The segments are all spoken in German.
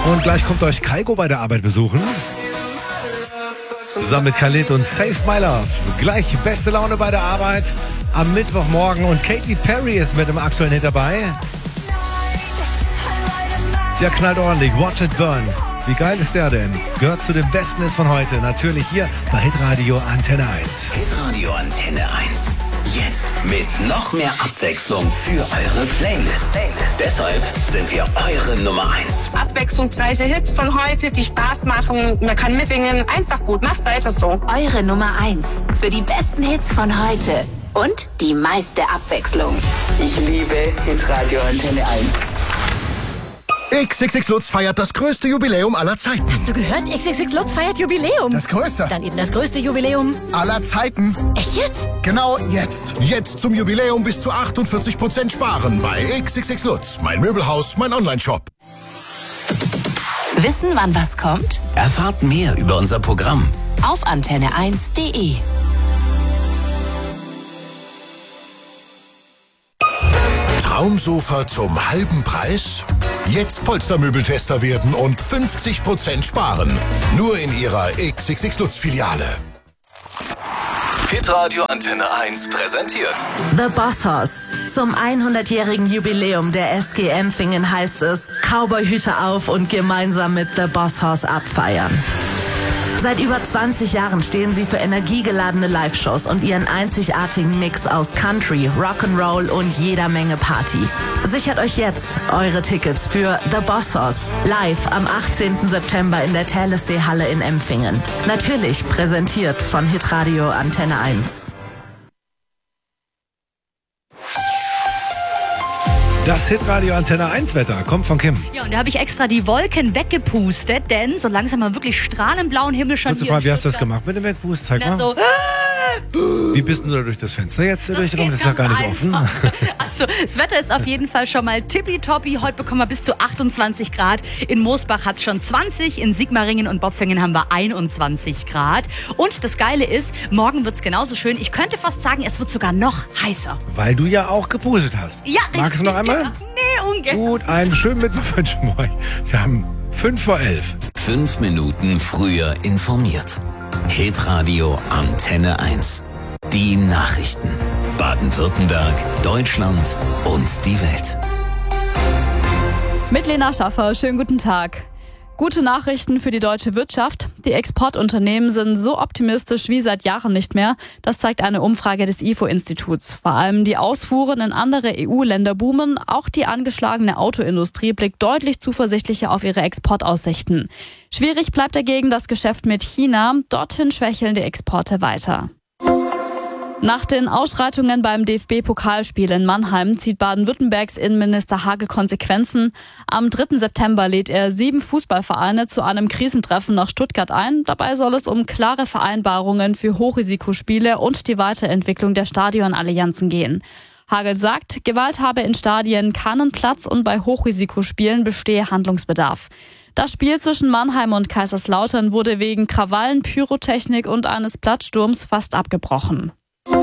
Und gleich kommt euch Kygo bei der Arbeit besuchen. Zusammen mit Khalid und Save My Love. Gleich beste Laune bei der Arbeit am Mittwochmorgen. Und Katy Perry ist mit dem aktuellen Hit dabei. Der knallt ordentlich. Watch It Burn. Wie geil ist der denn? Gehört zu den besten Hits von heute. Natürlich hier bei Hitradio Antenne 1. Hitradio Antenne 1. Jetzt mit noch mehr Abwechslung für eure Playlist. Deshalb sind wir eure Nummer 1. Abwechslungsreiche Hits von heute, die Spaß machen. Man kann mitsingen. Einfach gut. Macht weiter so. Eure Nummer 1 für die besten Hits von heute. Und die meiste Abwechslung. Ich liebe Hitradio Antenne 1. XXX Lutz feiert das größte Jubiläum aller Zeiten. Hast du gehört? XXX Lutz feiert Jubiläum. Das größte. Dann eben das größte Jubiläum aller Zeiten. Echt jetzt? Genau jetzt. Jetzt zum Jubiläum bis zu 48% sparen bei XXX Lutz. Mein Möbelhaus, mein Onlineshop. Wissen, wann was kommt? Erfahrt mehr über unser Programm Auf antenne1.de. Traumsofa zum halben Preis? Jetzt Polstermöbeltester werden und 50% sparen. Nur in Ihrer XXX Lutz Filiale. Hitradio Antenne 1 präsentiert The Boss Hoss. Zum 100-jährigen Jubiläum der SG Empfingen heißt es, Cowboyhüte auf und gemeinsam mit The Boss Hoss abfeiern. Seit über 20 Jahren stehen sie für energiegeladene Live-Shows und ihren einzigartigen Mix aus Country, Rock'n'Roll und jeder Menge Party. Sichert euch jetzt eure Tickets für The Boss Hoss live am 18. September in der Thalessee-Halle in Empfingen. Natürlich präsentiert von Hitradio Antenne 1. Das Hitradio Antenne 1 Wetter kommt von Kim. Ja, und da habe ich extra die Wolken weggepustet, denn so langsam mal wirklich strahlend blauen Himmel schon hier. Wie hast du das gemacht mit dem Wegpusten? Zeig mal. So, wie bist du da durch das Fenster jetzt durchgekommen? Das ist ja gar nicht offen. Also, das Wetter ist auf jeden Fall schon mal tippitoppi. Heute bekommen wir bis zu 28 Grad. In Moosbach hat es schon 20, in Sigmaringen und Bopfingen haben wir 21 Grad. Und das Geile ist, morgen wird es genauso schön. Ich könnte fast sagen, es wird sogar noch heißer. Weil du ja auch gepustet hast. Ja, magst du noch einmal? Ja. Nee, ungern. Gut, einen schönen Mittwoch wünschen wir euch. Wir haben 5:11. 5 Minuten früher informiert. Hitradio Antenne 1. Die Nachrichten. Baden-Württemberg, Deutschland und die Welt. Mit Lena Schaffer, schönen guten Tag. Gute Nachrichten für die deutsche Wirtschaft. Die Exportunternehmen sind so optimistisch wie seit Jahren nicht mehr. Das zeigt eine Umfrage des IFO-Instituts. Vor allem die Ausfuhren in andere EU-Länder boomen. Auch die angeschlagene Autoindustrie blickt deutlich zuversichtlicher auf ihre Exportaussichten. Schwierig bleibt dagegen das Geschäft mit China. Dorthin schwächeln die Exporte weiter. Nach den Ausschreitungen beim DFB-Pokalspiel in Mannheim zieht Baden-Württembergs Innenminister Hagel Konsequenzen. Am 3. September lädt er 7 Fußballvereine zu einem Krisentreffen nach Stuttgart ein. Dabei soll es um klare Vereinbarungen für Hochrisikospiele und die Weiterentwicklung der Stadionallianzen gehen. Hagel sagt, Gewalt habe in Stadien keinen Platz und bei Hochrisikospielen bestehe Handlungsbedarf. Das Spiel zwischen Mannheim und Kaiserslautern wurde wegen Krawallen, Pyrotechnik und eines Platzsturms fast abgebrochen.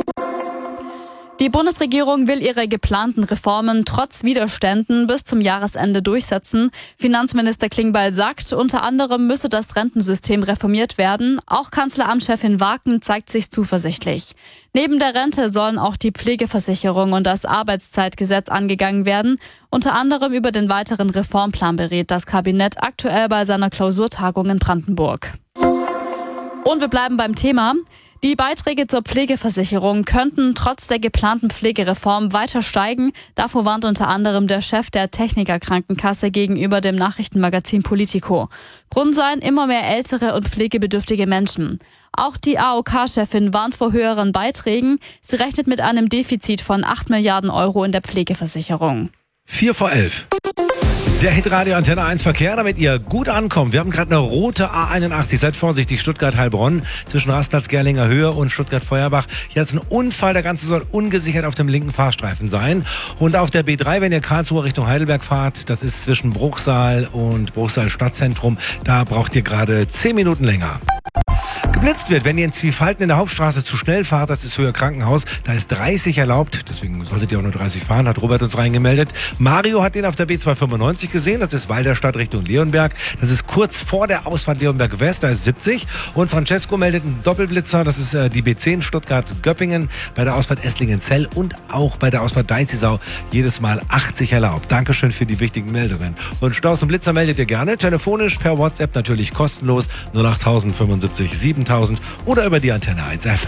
Die Bundesregierung will ihre geplanten Reformen trotz Widerständen bis zum Jahresende durchsetzen. Finanzminister Klingbeil sagt, unter anderem müsse das Rentensystem reformiert werden. Auch Kanzleramtschefin Waken zeigt sich zuversichtlich. Neben der Rente sollen auch die Pflegeversicherung und das Arbeitszeitgesetz angegangen werden. Unter anderem über den weiteren Reformplan berät das Kabinett aktuell bei seiner Klausurtagung in Brandenburg. Und wir bleiben beim Thema. Die Beiträge zur Pflegeversicherung könnten trotz der geplanten Pflegereform weiter steigen. Davor warnt unter anderem der Chef der Technikerkrankenkasse gegenüber dem Nachrichtenmagazin Politico. Grund seien immer mehr ältere und pflegebedürftige Menschen. Auch die AOK-Chefin warnt vor höheren Beiträgen. Sie rechnet mit einem Defizit von 8 Milliarden Euro in der Pflegeversicherung. 4:11. Der Hitradio Antenne 1 Verkehr, damit ihr gut ankommt. Wir haben gerade eine rote A81. Seid vorsichtig, Stuttgart-Heilbronn zwischen Rastplatz Gerlinger Höhe und Stuttgart-Feuerbach. Hier hat es einen Unfall, der Ganze soll ungesichert auf dem linken Fahrstreifen sein. Und auf der B3, wenn ihr Karlsruhe Richtung Heidelberg fahrt, das ist zwischen Bruchsal und Bruchsal Stadtzentrum, da braucht ihr gerade 10 Minuten länger. geblitzt wird. Wenn ihr in Zwiefalten in der Hauptstraße zu schnell fahrt, das ist Höher Krankenhaus, da ist 30 erlaubt, deswegen solltet ihr auch nur 30 fahren, hat Robert uns reingemeldet. Mario hat den auf der B295 gesehen, das ist Walderstadt Richtung Leonberg, das ist kurz vor der Ausfahrt Leonberg West, da ist 70. Und Francesco meldet einen Doppelblitzer, das ist die B10 Stuttgart-Göppingen, bei der Ausfahrt Esslingen-Zell und auch bei der Ausfahrt Deizisau jedes Mal 80 erlaubt. Dankeschön für die wichtigen Meldungen. Und Staus und Blitzer meldet ihr gerne, telefonisch, per WhatsApp natürlich kostenlos, 08000 75 7000 oder über die Antenne 1 App.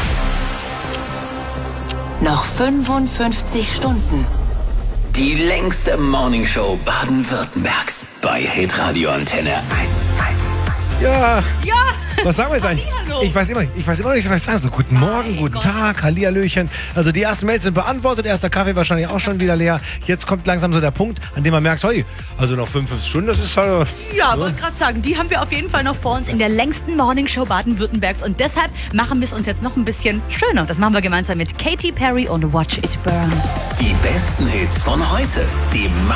Noch 55 Stunden. Die längste Morningshow Baden-Württembergs bei Hitradio Antenne 1. Ja. Ja. Was sagen wir jetzt eigentlich? Hallihallo. Ich weiß immer nicht, was ich sagen soll. Guten Morgen, Mein guten Gott. Tag, Hallihallöchen. Also die ersten Mails sind beantwortet, erster Kaffee wahrscheinlich auch schon wieder leer. Jetzt kommt langsam so der Punkt, an dem man merkt, hey, also noch 55 Stunden, das ist halt... Ja, wollte gerade sagen, die haben wir auf jeden Fall noch vor uns in der längsten Morningshow Baden-Württembergs. Und deshalb machen wir es uns jetzt noch ein bisschen schöner. Das machen wir gemeinsam mit Katy Perry und Watch It Burn. Die besten Hits von heute. Die